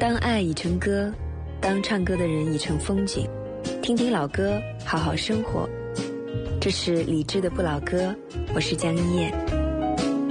当爱已成歌，当唱歌的人已成风景，听听老歌，好好生活。这是理智的不老歌，我是江一燕。